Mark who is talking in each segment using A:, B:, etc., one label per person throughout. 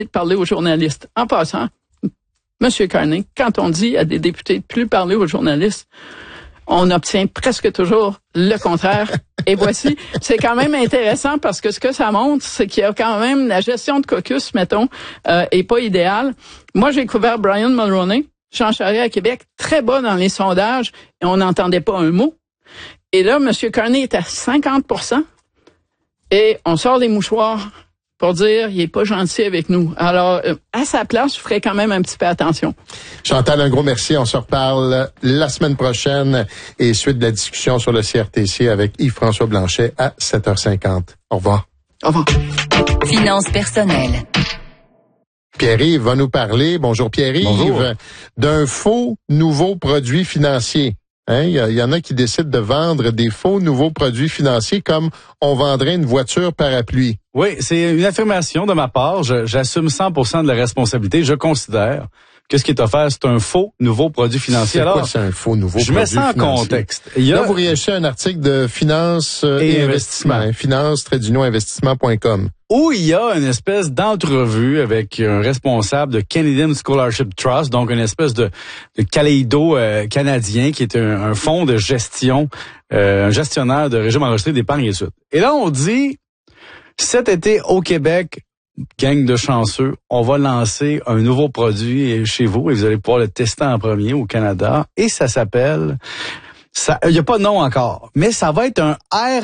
A: de parler aux journalistes. En passant, Monsieur Carney, quand on dit à des députés de plus parler aux journalistes, on obtient presque toujours le contraire. Et voici, c'est quand même intéressant parce que ce que ça montre, c'est qu'il y a quand même la gestion de caucus, mettons, est pas idéale. Moi, j'ai couvert Brian Mulroney, Jean Charest à Québec, très bas dans les sondages, et on n'entendait pas un mot. Et là, M. Carney est à 50%, et on sort les mouchoirs pour dire il est pas gentil avec nous. Alors, à sa place, je ferais quand même un petit peu attention.
B: Chantal, un gros merci. On se reparle la semaine prochaine et suite de la discussion sur le CRTC avec Yves-François Blanchet à 7h50. Au revoir.
A: Au revoir.
C: Finances personnelles.
B: Pierre-Yves va nous parler, bonjour Pierre-Yves, d'un faux nouveau produit financier. Hein, il y en a qui décident de vendre des faux nouveaux produits financiers comme on vendrait une voiture parapluie.
D: Oui, c'est une affirmation de ma part. J'assume 100% de la responsabilité. Je considère que ce qui est offert, c'est un faux nouveau produit financier.
B: C'est quoi, c'est un faux nouveau produit financier?
D: Je mets ça en contexte.
B: Là, vous réagissez à un article de Finance et Investissement. Finance-investissement.com.
D: Où il y a une espèce d'entrevue avec un responsable de Canadian Scholarship Trust, donc une espèce de Kaleido canadien qui est un fonds de gestion, un gestionnaire de régime enregistré d'épargne études. Et là, on dit, cet été au Québec, gang de chanceux, on va lancer un nouveau produit chez vous et vous allez pouvoir le tester en premier au Canada. Et ça s'appelle, il n'y a pas de nom encore, mais ça va être un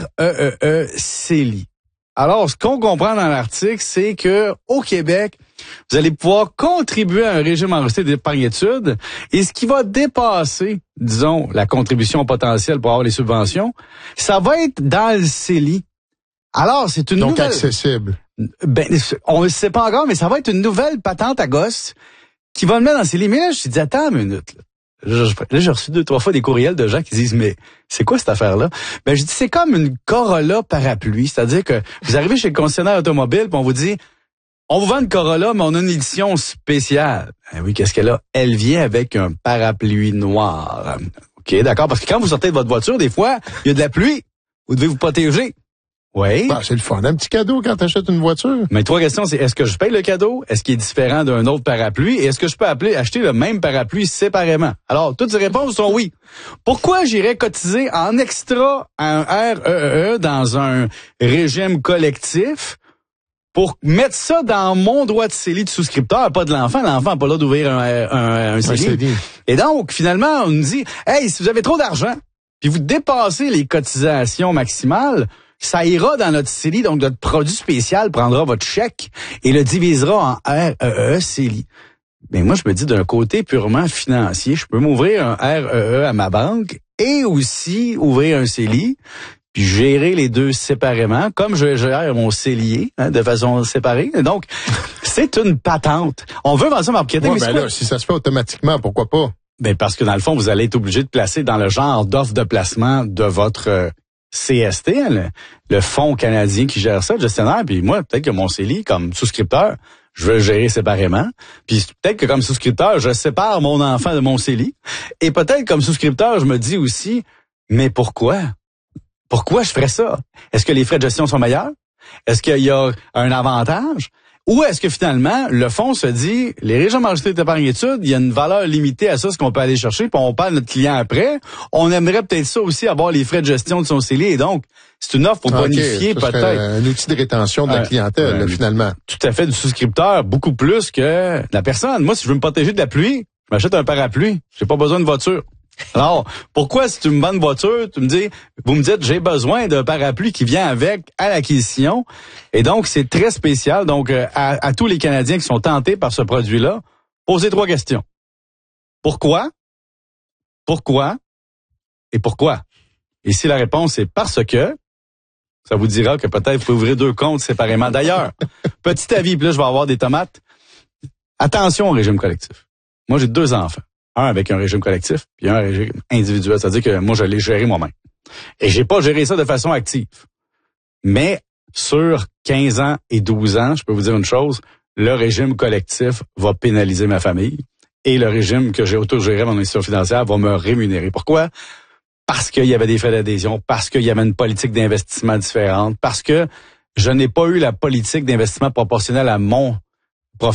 D: REEE-CELI. Alors, ce qu'on comprend dans l'article, c'est que au Québec, vous allez pouvoir contribuer à un régime enregistré d'épargne études et ce qui va dépasser, disons, la contribution potentielle pour avoir les subventions, ça va être dans le CELI. Alors, c'est une
B: donc
D: nouvelle...
B: accessible.
D: Ben, on ne sait pas encore, mais ça va être une nouvelle patente à gosse qui va me mettre dans le CELI. Mais là, je me suis dit, attends une minute, là. Là, j'ai reçu 2-3 fois des courriels de gens qui disent, mais c'est quoi cette affaire-là? Ben, je dis, c'est comme une Corolla parapluie. C'est-à-dire que vous arrivez chez le concessionnaire automobile puis on vous dit, on vous vend une Corolla, mais on a une édition spéciale. Ben oui, qu'est-ce qu'elle a? Elle vient avec un parapluie noir. OK, d'accord? Parce que quand vous sortez de votre voiture, des fois, il y a de la pluie. Vous devez vous protéger. Oui.
B: Bah, c'est le fun. Un petit cadeau quand tu achètes une voiture.
D: Mais 3 questions, c'est est-ce que je paye le cadeau? Est-ce qu'il est différent d'un autre parapluie? Et est-ce que je peux acheter le même parapluie séparément? Alors, toutes ces réponses sont oui. Pourquoi j'irais cotiser en extra un REEE dans un régime collectif pour mettre ça dans mon droit de CELI de souscripteur, pas de l'enfant? L'enfant n'a pas l'air d'ouvrir un CELI. Et donc, finalement, on nous dit, hey, si vous avez trop d'argent, puis vous dépassez les cotisations maximales, ça ira dans notre CELI, donc notre produit spécial prendra votre chèque et le divisera en REE CELI. Mais moi, je me dis d'un côté purement financier, je peux m'ouvrir un REE à ma banque et aussi ouvrir un CELI, puis gérer les deux séparément, comme je gère mon CELIer, de façon séparée. Et donc, c'est une patente. On veut vendre ça marketing.
B: Ouais, ben là, si ça se fait automatiquement, pourquoi pas?
D: Ben parce que dans le fond, vous allez être obligé de placer dans le genre d'offre de placement de votre CST, le fonds canadien qui gère ça, le gestionnaire, puis moi, peut-être que mon CELI, comme souscripteur, je veux le gérer séparément. Puis peut-être que comme souscripteur, je sépare mon enfant de mon CELI. Et peut-être comme souscripteur, je me dis aussi, mais pourquoi? Pourquoi je ferais ça? Est-ce que les frais de gestion sont meilleurs? Est-ce qu'il y a un avantage? Ou est-ce que finalement, le fonds se dit, les régimes enregistrés d'épargne études, il y a une valeur limitée à ça, ce qu'on peut aller chercher, puis on parle notre client après. On aimerait peut-être ça aussi, avoir les frais de gestion de son CELI. Et donc, c'est une offre pour bonifier peut-être.
B: Un outil de rétention de la clientèle, finalement.
D: Tout à fait, du souscripteur, beaucoup plus que la personne. Moi, si je veux me protéger de la pluie, je m'achète un parapluie. J'ai pas besoin de voiture. Alors, pourquoi si tu me vends une voiture, vous me dites, j'ai besoin d'un parapluie qui vient avec à l'acquisition. Et donc, c'est très spécial. Donc, à tous les Canadiens qui sont tentés par ce produit-là, posez 3 questions. Pourquoi? Pourquoi? Et pourquoi? Et si la réponse est parce que, ça vous dira que peut-être vous pouvez ouvrir 2 comptes séparément. D'ailleurs, petit avis, puis là, je vais avoir des tomates. Attention au régime collectif. Moi, j'ai 2 enfants. Un avec un régime collectif, puis un régime individuel. C'est-à-dire que moi, je l'ai géré moi-même. Et j'ai pas géré ça de façon active. Mais sur 15 ans et 12 ans, je peux vous dire une chose, le régime collectif va pénaliser ma famille et le régime que j'ai autogéré à mon institution financière va me rémunérer. Pourquoi? Parce qu'il y avait des frais d'adhésion, parce qu'il y avait une politique d'investissement différente, parce que je n'ai pas eu la politique d'investissement proportionnelle à mon